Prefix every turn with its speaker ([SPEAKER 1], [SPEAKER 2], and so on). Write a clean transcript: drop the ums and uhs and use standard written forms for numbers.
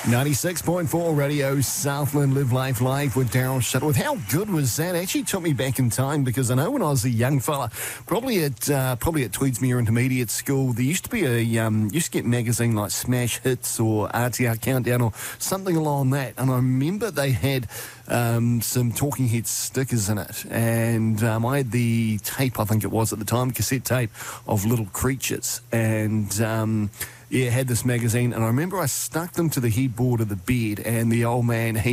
[SPEAKER 1] 96.4 Radio Southland, Live Life Live with Daryl Shuttleworth. How good was that? Actually took me back in time because I know when I was a young fella, probably at Tweedsmuir Intermediate School, there used to be used to get magazine like Smash Hits or RTR Countdown or something along that. And I remember they had some Talking Heads stickers in it. And I had the tape, I think it was at the time, cassette tape of Little Creatures. And had this magazine, and I remember I stuck them to the headboard of the bed, and the old man,